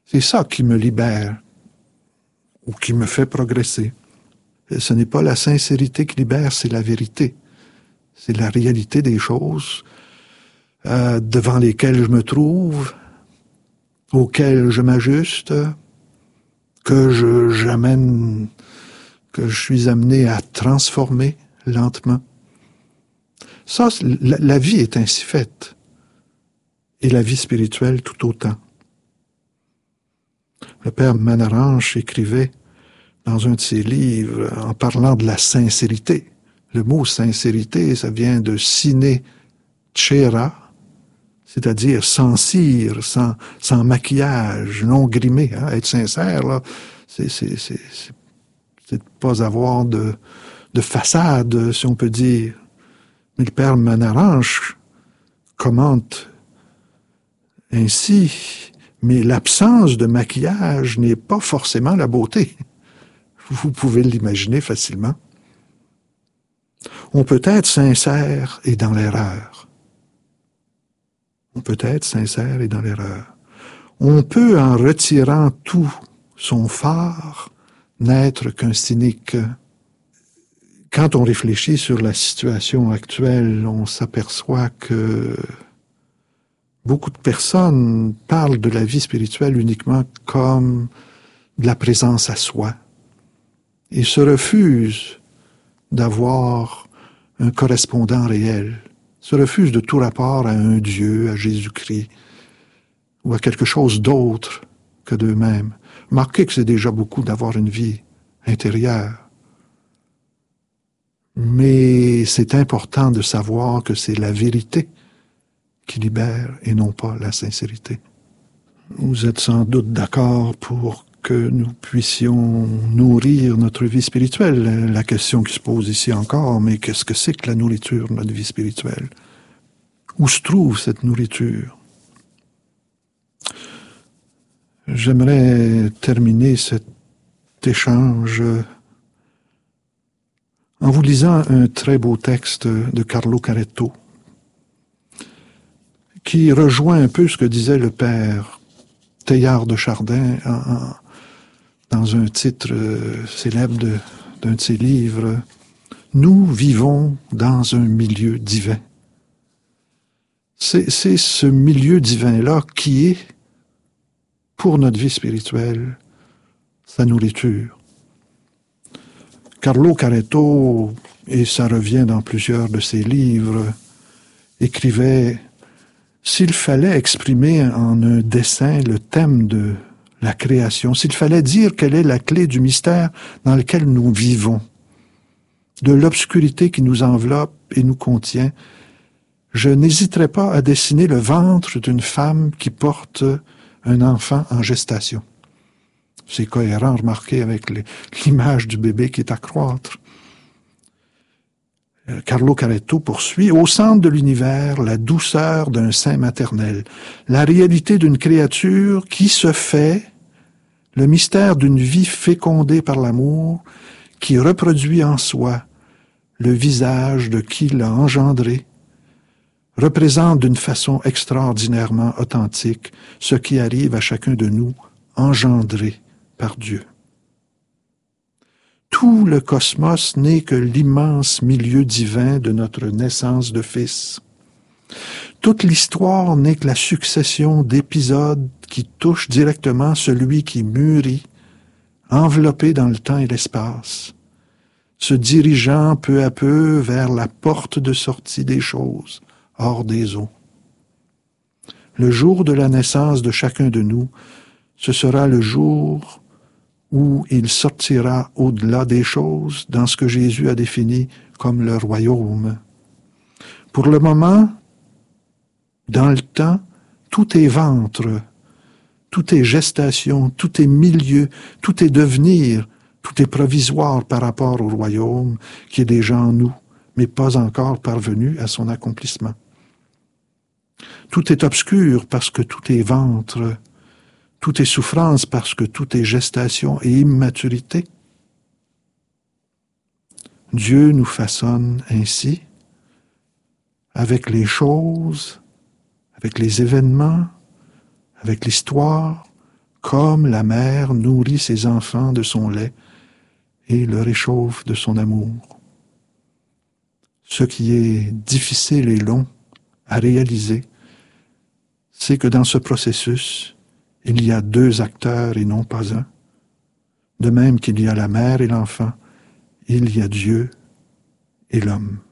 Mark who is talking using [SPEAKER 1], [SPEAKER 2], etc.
[SPEAKER 1] C'est ça qui me libère ou qui me fait progresser. Et ce n'est pas la sincérité qui libère, c'est la vérité. C'est la réalité des choses devant lesquelles je me trouve, auxquelles je m'ajuste, que je suis amené à transformer lentement. Ça, la vie est ainsi faite. Et la vie spirituelle tout autant. Le père Manaranch écrivait dans un de ses livres en parlant de la sincérité. Le mot sincérité, ça vient de sine cera, c'est-à-dire sans cire, sans maquillage, non grimé. Hein. Être sincère, là, c'est de pas avoir de façade, si on peut dire. Mais le père Manaranch commente ainsi, mais l'absence de maquillage n'est pas forcément la beauté. Vous pouvez l'imaginer facilement. On peut être sincère et dans l'erreur. On peut être sincère et dans l'erreur. On peut, en retirant tout son phare, n'être qu'un cynique. Quand on réfléchit sur la situation actuelle, on s'aperçoit que beaucoup de personnes parlent de la vie spirituelle uniquement comme de la présence à soi et se refusent d'avoir un correspondant réel, se refusent de tout rapport à un Dieu, à Jésus-Christ ou à quelque chose d'autre que d'eux-mêmes. Remarquez que c'est déjà beaucoup d'avoir une vie intérieure. Mais c'est important de savoir que c'est la vérité qui libère et non pas la sincérité. Vous êtes sans doute d'accord pour que nous puissions nourrir notre vie spirituelle. La question qui se pose ici encore, mais qu'est-ce que c'est que la nourriture de notre vie spirituelle? Où se trouve cette nourriture? J'aimerais terminer cet échange en vous lisant un très beau texte de Carlo Caretto, qui rejoint un peu ce que disait le père Teilhard de Chardin dans un titre célèbre d'un de ses livres, « Nous vivons dans un milieu divin ». C'est ce milieu divin-là qui est, pour notre vie spirituelle, sa nourriture. Carlo Caretto, et ça revient dans plusieurs de ses livres, écrivait « S'il fallait exprimer en un dessin le thème de la création, s'il fallait dire quelle est la clé du mystère dans lequel nous vivons, de l'obscurité qui nous enveloppe et nous contient, je n'hésiterais pas à dessiner le ventre d'une femme qui porte un enfant en gestation. » C'est cohérent, remarquez, avec l'image du bébé qui est à croître. Carlo Caretto poursuit, « Au centre de l'univers, la douceur d'un sein maternel, la réalité d'une créature qui se fait, le mystère d'une vie fécondée par l'amour, qui reproduit en soi le visage de qui l'a engendré, représente d'une façon extraordinairement authentique ce qui arrive à chacun de nous, engendré par Dieu. Tout le cosmos n'est que l'immense milieu divin de notre naissance de fils. Toute l'histoire n'est que la succession d'épisodes qui touchent directement celui qui mûrit, enveloppé dans le temps et l'espace, se dirigeant peu à peu vers la porte de sortie des choses, hors des eaux. Le jour de la naissance de chacun de nous, ce sera le jour où il sortira au-delà des choses dans ce que Jésus a défini comme le royaume. Pour le moment, dans le temps, tout est ventre, tout est gestation, tout est milieu, tout est devenir, tout est provisoire par rapport au royaume qui est déjà en nous, mais pas encore parvenu à son accomplissement. Tout est obscur parce que tout est ventre, tout est souffrance parce que tout est gestation et immaturité. Dieu nous façonne ainsi, avec les choses, avec les événements, avec l'histoire, comme la mère nourrit ses enfants de son lait et le réchauffe de son amour. Ce qui est difficile et long à réaliser, c'est que dans ce processus, il y a deux acteurs et non pas un. De même qu'il y a la mère et l'enfant, il y a Dieu et l'homme.